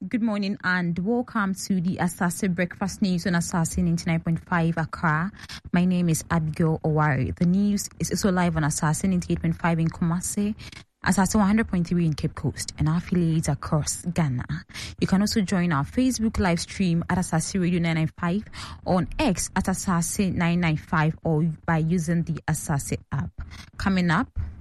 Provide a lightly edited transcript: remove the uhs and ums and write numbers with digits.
Good morning and welcome to the Asase Breakfast News on Asase 99.5 Accra. My name is Abigail Owari. The news is also live on Asase 98.5 in Kumasi, Asase 100.3 in Cape Coast, and our affiliates across Ghana. You can also join our Facebook live stream at Asase Radio 995, on X at Asase 995, or by using the Asase app. Coming up,